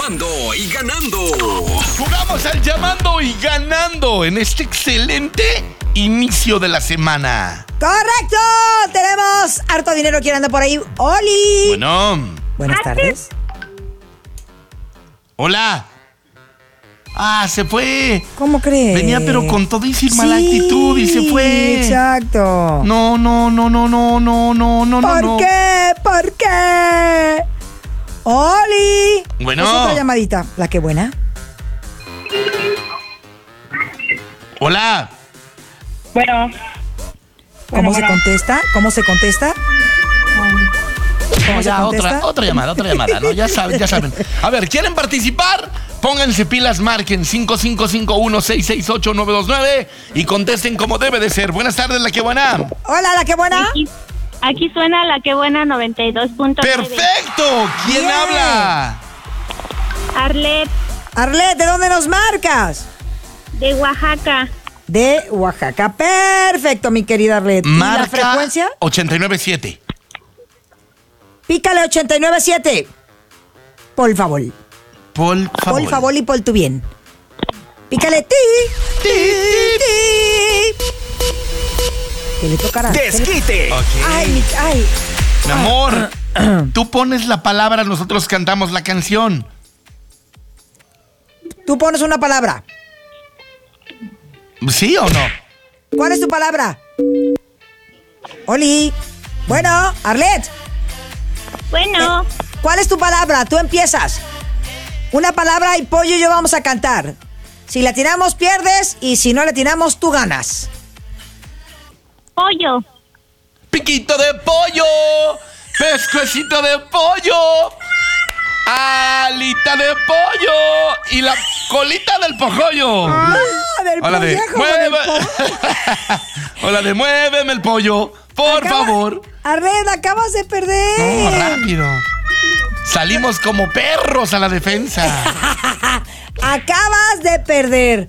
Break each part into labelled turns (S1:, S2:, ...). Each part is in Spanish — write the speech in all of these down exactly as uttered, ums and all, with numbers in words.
S1: Llamando y ganando.
S2: Jugamos al llamando y ganando en este excelente inicio de la semana.
S3: ¡Correcto! Tenemos harto dinero quien anda por ahí. ¡Oli!
S2: Bueno.
S3: Buenas tardes.
S2: Hola. Ah, se fue.
S3: ¿Cómo crees?
S2: Venía pero con todísima
S3: sí,
S2: la actitud y se fue.
S3: Exacto.
S2: No, no, no, no, no, no, no, no,
S3: ¿Por
S2: no.
S3: qué? ¿Por qué? ¡Oli!
S2: Bueno.
S3: Es otra llamadita. ¿La que buena?
S2: Hola.
S4: Bueno.
S3: ¿Cómo
S4: Bueno,
S3: se
S4: bueno.
S3: contesta? ¿Cómo se contesta? ¿Cómo
S2: No,
S3: se
S2: ya,
S3: contesta?
S2: otra, otra llamada, otra llamada, ¿no? Ya saben, ya saben. A ver, ¿quieren participar? Pónganse pilas, marquen cinco cinco cinco uno seis seis ocho nueve dos nueve y contesten como debe de ser. Buenas tardes, la que buena.
S3: Hola, ¿la que buena?
S4: Aquí, aquí suena la que buena noventa y dos punto nueve.
S2: ¡Perfecto! ¿Quién
S3: Bien.
S2: habla?
S4: Arlet,
S3: Arlet, ¿de dónde nos marcas?
S4: de Oaxaca.
S3: De Oaxaca. Perfecto, mi querida Arlet. ¿Y la
S2: Marca
S3: frecuencia?
S2: ochenta y nueve punto siete.
S3: Pícale ochenta y nueve punto siete. Por favor.
S2: Por favor.
S3: Por favor y por tu bien. Pícale ti, ti, ti. ¿Qué le tocará? ¿Qué le-
S1: Desquite.
S2: Ok.
S3: Ay, mi, ay.
S2: Mi amor, tú pones la palabra, nosotros cantamos la canción.
S3: Tú pones una palabra.
S2: ¿Sí o no?
S3: ¿Cuál es tu palabra? Oli. Bueno, Arlet.
S4: Bueno,
S3: ¿Cuál es tu palabra? Tú empiezas. Una palabra y pollo y yo vamos a cantar. Si la tiramos, pierdes. Y si no la tiramos, tú ganas.
S4: pollo,
S2: Piquito de pollo, pescuecito de pollo, alita de pollo y la colita del pojollo.
S3: Ah, del
S2: Hola de
S3: pollejo, del
S2: mueve.
S3: po-
S2: Hola de muéveme el pollo, por
S3: Acaba-
S2: favor.
S3: Arlet, acabas de perder.
S2: No, rápido. Salimos como perros a la defensa.
S3: Acabas de perder.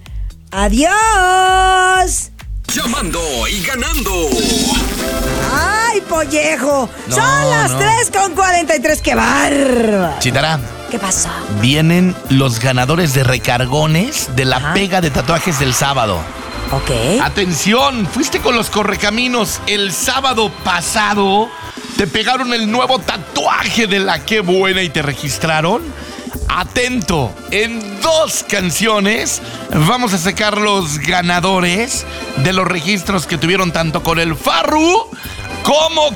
S3: Adiós.
S1: Llamando y ganando.
S3: Ay, pollejo.
S2: No,
S3: Son las
S2: no.
S3: tres con cuarenta y tres. ¡Qué bárbaro!
S2: Chitara,
S3: ¿Qué pasó?
S2: vienen los ganadores de recargones de la
S3: Ajá.
S2: pega de tatuajes del sábado.
S3: Ok.
S2: Atención, fuiste con los correcaminos el sábado pasado, te pegaron el nuevo tatuaje de la Qué Buena y te registraron. Atento, en dos canciones vamos a sacar los ganadores de los registros que tuvieron tanto con el Farru como